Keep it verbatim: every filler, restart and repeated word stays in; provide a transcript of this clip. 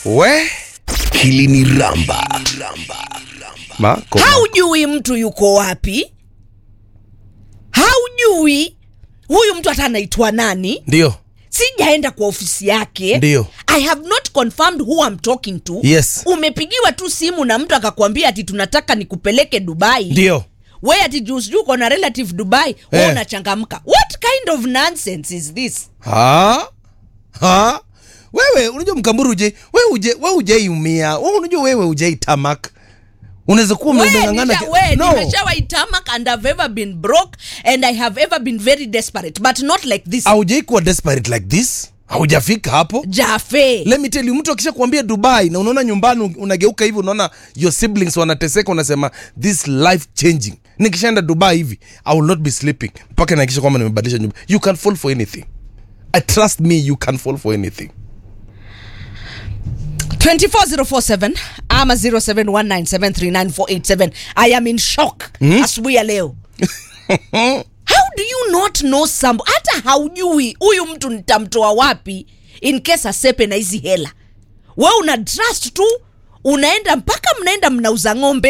We Kilini Ramba. Ma, haujui mtu yuko wapi? Haujui huyu mtu hata anaitwa nani? Ndio. Sijaenda kwa ofisi yake. Ndio. I have not confirmed who I'm talking to. Yes. Umepigiwa tu simu na mtu akakwambia ati tunataka nikupeleke Dubai. Ndio. Wewe ati juzi uko na relative Dubai, wewe eh, unachangamka. What kind of nonsense is this? Ha? Ha? Wewe unajua Mkamburu uje, wewe uje, wewe ujeiumia. Wewe unajua wewe ujei tamak. Unaweza kuwa umengangana. Wewe nimeshawahi tamak and I've ever been broke and I have ever been very desperate but not like this. Haujai kuwa desperate like this? Haujafika hapo? Jafe. Let me tell you, mtu akisha kuambia Dubai na unaona nyumbani unageuka hivi, unaona your siblings wanateseka, unasema this life changing. Nikishaenda Dubai hivi, I will not be sleeping mpaka nahakikisha kwamba nimebadilisha nyumba. You can fall for anything. I trust me, you can fall for anything. two four zero four seven ama zero seven one nine seven three nine four eight seven. I am in shock mm-hmm. asubuhi ya leo. How do you not know some? Hata haujui huyu mtu nitamtoa wapi in case asepe na hizi hela. Wewe una trust tu, unaenda mpaka mnaenda mnauza ng'ombe.